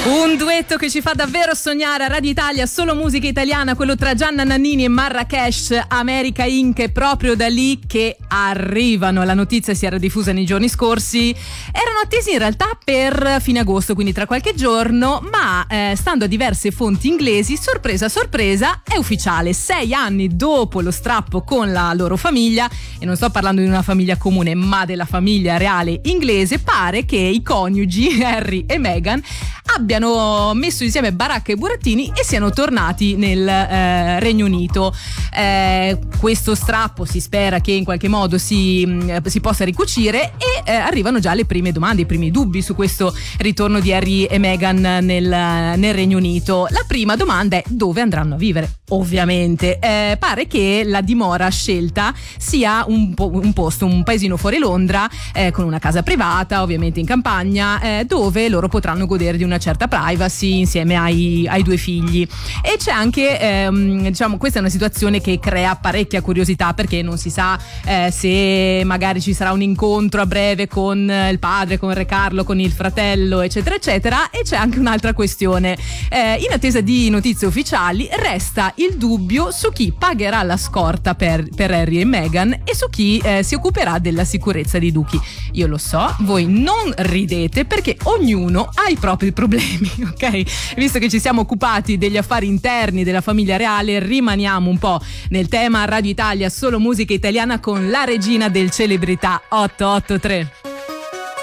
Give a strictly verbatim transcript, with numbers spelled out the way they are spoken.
Un duetto che ci fa davvero sognare a Radio Italia, solo musica italiana, quello tra Gianna Nannini e Marracash, America Inc. È proprio da lì che arrivano. La notizia si era diffusa nei giorni scorsi, erano attesi in realtà per fine agosto, quindi tra qualche giorno, ma eh, stando a diverse fonti inglesi, sorpresa sorpresa, è ufficiale. Sei anni dopo lo strappo con la loro famiglia, e non sto parlando di una famiglia comune ma della famiglia reale inglese, pare che i coniugi Harry e Meghan abbiano messo insieme baracca e burattini e siano tornati nel eh, Regno Unito. Eh, questo strappo si spera che in qualche modo si, mh, si possa ricucire, e eh, arrivano già le prime domande, i primi dubbi su questo ritorno di Harry e Meghan nel, nel Regno Unito. La prima domanda è: dove andranno a vivere? Ovviamente eh, pare che la dimora scelta sia un, po- un posto, un paesino fuori Londra, eh, con una casa privata, ovviamente in campagna, eh, dove loro potranno godere di una certa privacy insieme ai, ai due figli. E c'è anche ehm, diciamo, questa è una situazione che crea parecchia curiosità, perché non si sa eh, se magari ci sarà un incontro a breve con il padre, con Re Carlo, con il fratello, eccetera eccetera. E c'è anche un'altra questione: eh, in attesa di notizie ufficiali resta il dubbio su chi pagherà la scorta per, per Harry e Meghan e su chi eh, si occuperà della sicurezza dei duchi. Io lo so, voi non ridete, perché ognuno ha i propri problemi, ok? Visto che ci siamo occupati degli affari interni della famiglia reale, rimaniamo un po' nel tema. Radio Italia, solo musica italiana con la regina del celebrità otto otto tre.